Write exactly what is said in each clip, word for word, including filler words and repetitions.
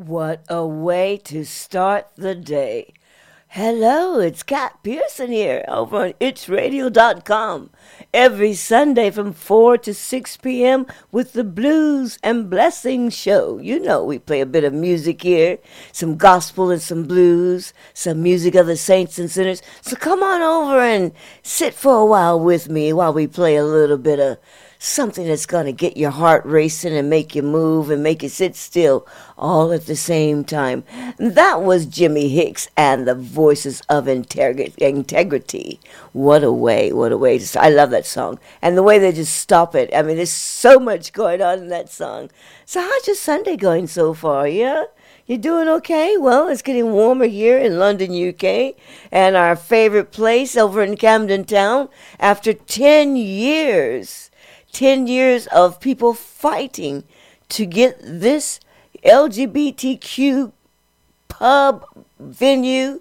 What a way to start the day. Hello, it's Kat Pearson here over on its radio dot com. Every Sunday from four to six p.m. with the Blues and Blessings Show. You know we play a bit of music here, some gospel and some blues, some music of the saints and sinners. So come on over and sit for a while with me while we play a little bit of something that's going to get your heart racing and make you move and make you sit still all at the same time. That was Jimmy Hicks and the Voices of Integ- Integrity. What a way, what a way. To, I love that song. And the way they just stop it. I mean, there's so much going on in that song. So how's your Sunday going so far, yeah? You doing okay? Well, it's getting warmer here in London, U K, and our favorite place over in Camden Town after ten years. ten years of people fighting to get this L G B T Q pub, venue,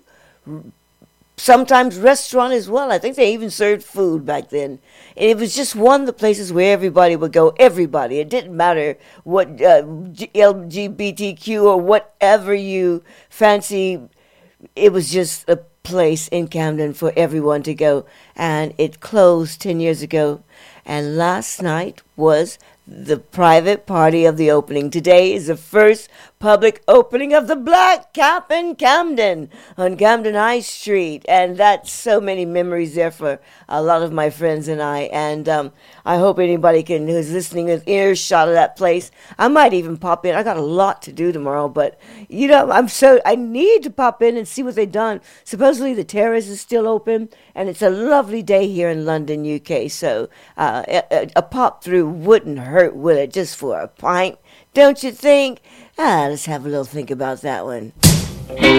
sometimes restaurant as well. I think they even served food back then. And it was just one of the places where everybody would go, everybody. It didn't matter what uh, L G B T Q or whatever you fancy. It was just a place in Camden for everyone to go. And it closed ten years ago. And last night was the private party of the opening. Today is the first public opening of the Black Cap in Camden on Camden High Street. And that's so many memories there for a lot of my friends and I. And um, I hope anybody can who's listening with earshot of that place. I might even pop in. I got a lot to do tomorrow, but you know, I'm so I need to pop in and see what they've done. Supposedly the terrace is still open, and it's a lovely day here in London, U K. So uh, a, a pop through wouldn't hurt, would it? Just for a pint, don't you think? Ah, let's have a little think about that one.